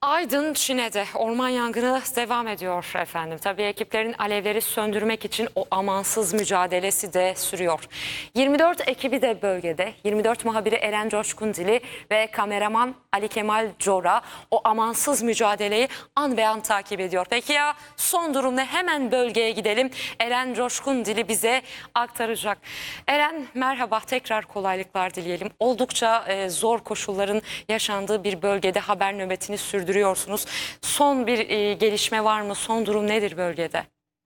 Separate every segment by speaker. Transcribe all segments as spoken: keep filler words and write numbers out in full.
Speaker 1: Aydın Çine'de orman yangını devam ediyor efendim. Tabii ekiplerin alevleri söndürmek için o amansız mücadelesi de sürüyor. yirmi dört ekibi de bölgede. yirmi dört muhabiri Eren Coşkundili ve kameraman Ali Kemal Cora o amansız mücadeleyi an be an takip ediyor. Peki ya son durum ne? Hemen bölgeye gidelim. Eren Coşkundili bize aktaracak. Eren merhaba, tekrar kolaylıklar dileyelim. Oldukça e, zor koşulların yaşandığı bir bölgede haber nöbetini sürdürüyorsunuz. Son bir e, gelişme var mı? Son durum nedir bölgede?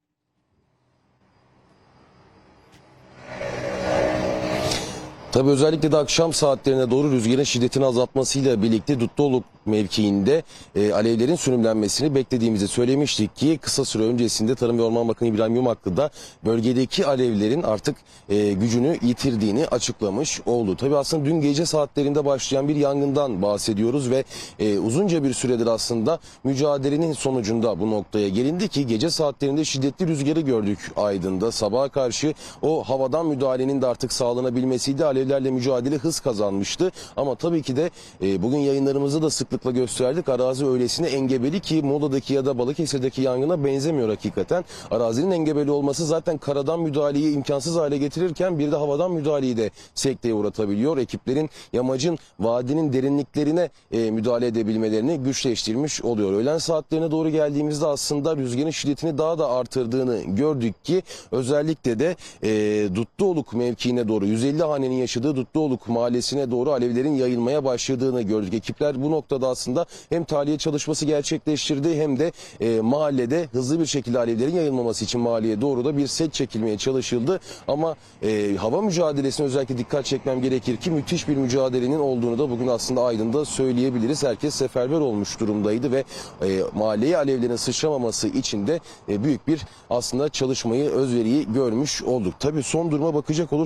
Speaker 2: Tabii özellikle de akşam saatlerine doğru rüzgarın şiddetini azaltmasıyla birlikte Dutluoluk mevkiinde e, alevlerin sönümlenmesini beklediğimizi söylemiştik ki kısa süre öncesinde Tarım ve Orman Bakanı İbrahim Yumaklı da bölgedeki alevlerin artık e, gücünü yitirdiğini açıklamış oldu. Tabii aslında dün gece saatlerinde başlayan bir yangından bahsediyoruz ve e, uzunca bir süredir aslında mücadelenin sonucunda bu noktaya gelindi ki gece saatlerinde şiddetli rüzgarı gördük Aydın'da. Sabaha karşı o havadan müdahalenin de artık sağlanabilmesiydi. Alevlerle mücadele hız kazanmıştı ama tabii ki de e, bugün yayınlarımızda da sıklıkla gösterdik. Arazi öylesine engebeli ki Muğla'daki ya da Balıkesir'deki yangına benzemiyor hakikaten. Arazinin engebeli olması zaten karadan müdahaleyi imkansız hale getirirken bir de havadan müdahaleyi de sekteye uğratabiliyor. Ekiplerin yamacın, vadinin derinliklerine e, müdahale edebilmelerini güçleştirmiş oluyor. Öğlen saatlerine doğru geldiğimizde aslında rüzgarın şiddetini daha da artırdığını gördük ki özellikle de e, Dutluoluk mevkiine doğru yüz elli hanenin yaşadığı Dutluoluk mahallesine doğru alevlerin yayılmaya başladığını gördük. Ekipler bu noktada aslında hem tahliye çalışması gerçekleştirdi hem de e, mahallede hızlı bir şekilde alevlerin yayılmaması için mahalleye doğru da bir set çekilmeye çalışıldı. Ama e, hava mücadelesine özellikle dikkat çekmem gerekir ki müthiş bir mücadelenin olduğunu da bugün aslında Aydın'da söyleyebiliriz. Herkes seferber olmuş durumdaydı ve e, mahalleye alevlerin sıçramaması için de e, büyük bir aslında çalışmayı, özveriyi görmüş olduk. Tabii son duruma bakacak olursak